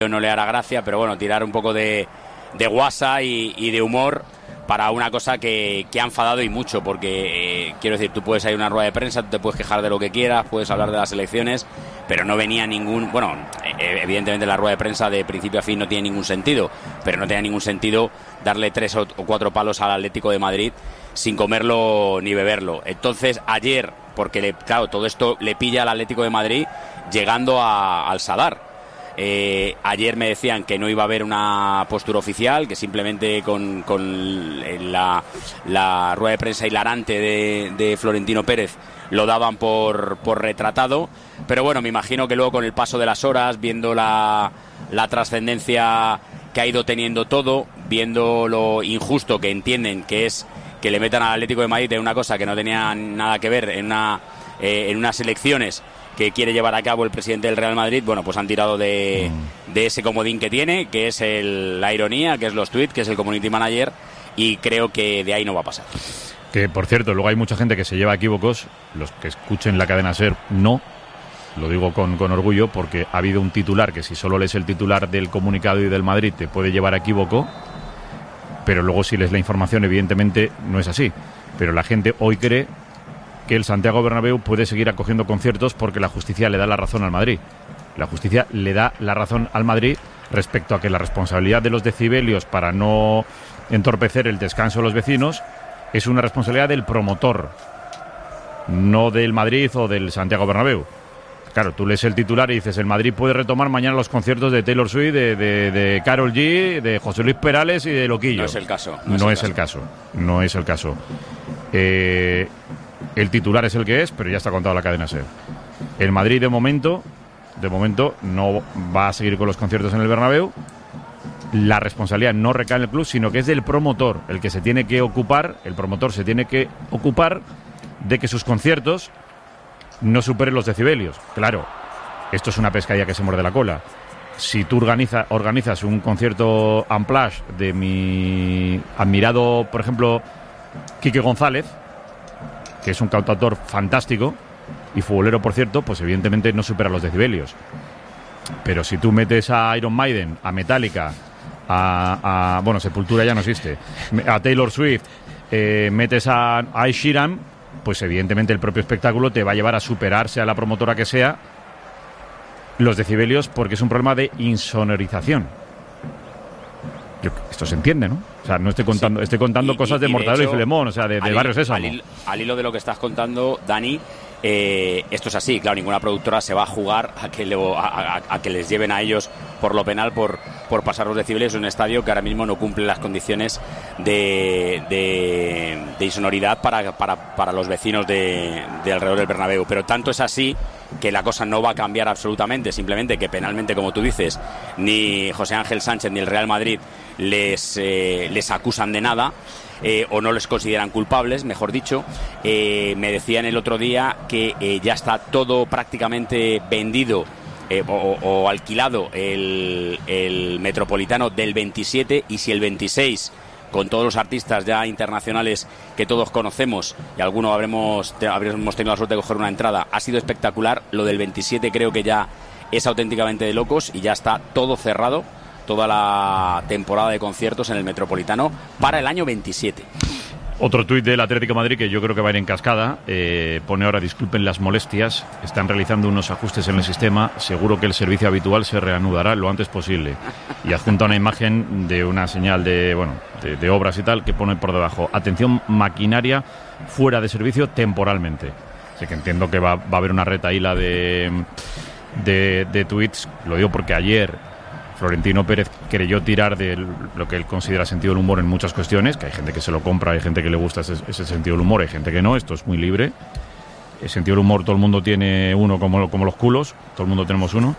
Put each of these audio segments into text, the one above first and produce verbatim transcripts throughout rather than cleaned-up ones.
no le hará gracia, pero bueno, tirar un poco de, de guasa y, y de humor para una cosa que, que ha enfadado y mucho, porque eh, quiero decir, tú puedes ir a una rueda de prensa, tú te puedes quejar de lo que quieras, puedes hablar de las elecciones, pero no venía ningún, bueno, eh, evidentemente la rueda de prensa de principio a fin no tiene ningún sentido, pero no tenía ningún sentido darle tres o, o cuatro palos al Atlético de Madrid sin comerlo ni beberlo. Entonces ayer, porque le, claro, todo esto le pilla al Atlético de Madrid llegando a, al Sadar. Eh, ayer me decían que no iba a haber una postura oficial, que simplemente con, con la, la rueda de prensa hilarante de, de Florentino Pérez lo daban por, por retratado, pero bueno, me imagino que luego con el paso de las horas, viendo la, la trascendencia que ha ido teniendo todo, viendo lo injusto que entienden que es que le metan al Atlético de Madrid en una cosa que no tenía nada que ver en, una, eh, en unas elecciones que quiere llevar a cabo el presidente del Real Madrid, bueno, pues han tirado de, de ese comodín que tiene, que es el, la ironía, que es los tweets, que es el community manager, y creo que de ahí no va a pasar. Que, por cierto, luego hay mucha gente que se lleva equívocos, los que escuchen la cadena SER, no, lo digo con, con orgullo, porque ha habido un titular que si solo lees el titular del comunicado y del Madrid te puede llevar a equívoco, pero luego si lees la información, evidentemente no es así. Pero la gente hoy cree que el Santiago Bernabéu puede seguir acogiendo conciertos porque la justicia le da la razón al Madrid. La justicia le da la razón al Madrid respecto a que la responsabilidad de los decibelios para no entorpecer el descanso de los vecinos es una responsabilidad del promotor, no del Madrid o del Santiago Bernabéu. Claro, tú lees el titular y dices, el Madrid puede retomar mañana los conciertos de Taylor Swift, de, de, de Karol G, de José Luis Perales y de Loquillo. No es el caso. No, no es, el, es caso. el caso. No es el caso. Eh... El titular es el que es, pero ya está contado la cadena SER. El Madrid de momento, de momento no va a seguir con los conciertos en el Bernabéu. La responsabilidad no recae en el club, sino que es del promotor, el que se tiene que ocupar, el promotor se tiene que ocupar de que sus conciertos no superen los decibelios. Claro, esto es una pescadilla que se muerde la cola. Si tú organiza, organizas un concierto unplugged de mi admirado, por ejemplo, Quique González, que es un cantautor fantástico y futbolero, por cierto, pues evidentemente no supera los decibelios. Pero si tú metes a Iron Maiden, a Metallica, a, a bueno, Sepultura ya no existe, a Taylor Swift, eh, metes a, a Ed Sheeran, pues evidentemente el propio espectáculo te va a llevar a superarse a la promotora que sea los decibelios, porque es un problema de insonorización. Yo, esto se entiende, ¿no? O sea, no estoy contando, sí. estoy contando y, cosas y, de Mortadelo y Filemón, o sea, de, de Barrio Sésamo. Al, al hilo de lo que estás contando, Dani, eh, esto es así, claro, ninguna productora se va a jugar a que, le, a, a, a que les lleven a ellos por lo penal por, por pasar los decibelios en un estadio que ahora mismo no cumple las condiciones de, de, de insonoridad para, para, para los vecinos de, de alrededor del Bernabéu. Pero tanto es así que la cosa no va a cambiar absolutamente, simplemente que penalmente, como tú dices, ni José Ángel Sánchez ni el Real Madrid les, eh, les acusan de nada, eh, o no les consideran culpables, mejor dicho. Eh, me decían el otro día que eh, ya está todo prácticamente vendido eh, o, o alquilado el, el Metropolitano del veintisiete, y si el veintiséis, con todos los artistas ya internacionales que todos conocemos, y algunos habremos, te, habremos tenido la suerte de coger una entrada, ha sido espectacular. Lo del veintisiete creo que ya es auténticamente de locos, y ya está todo cerrado, toda la temporada de conciertos en el Metropolitano para el año veintisiete. Otro tuit del Atlético de Madrid que yo creo que va a ir en cascada, eh, pone ahora: disculpen las molestias, están realizando unos ajustes en el sistema, seguro que el servicio habitual se reanudará lo antes posible. Y adjunta una imagen de una señal de, bueno, de, de obras y tal, que pone por debajo: atención, maquinaria fuera de servicio temporalmente. Así que entiendo que va, va a haber una retaíla de, de, de tuits. Lo digo porque ayer Florentino Pérez creyó tirar de lo que él considera sentido del humor en muchas cuestiones, que hay gente que se lo compra, hay gente que le gusta ese, ese sentido del humor, hay gente que no, esto es muy libre. El sentido del humor todo el mundo tiene uno, como, como los culos, todo el mundo tenemos uno,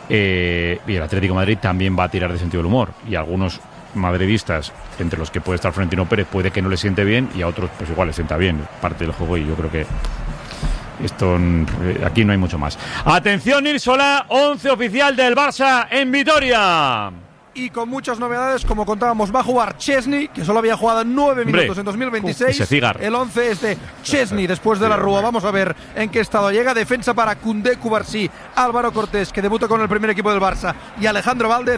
eh, y el Atlético de Madrid también va a tirar de sentido del humor, y algunos madridistas, entre los que puede estar Florentino Pérez, puede que no le siente bien, y a otros pues igual le sienta bien, parte del juego, y yo creo que esto, aquí no hay mucho más. Atención, Irsola, once oficial del Barça en Vitoria. y con muchas novedades, como contábamos, va a jugar Chesney, que solo había jugado nueve minutos en dos mil veintiséis. El once es de Chesney después de la Rúa. Vamos a ver en qué estado llega. Defensa para Koundé, Cubarsí, Álvaro Cortés, que debuta con el primer equipo del Barça, y Alejandro Valdez.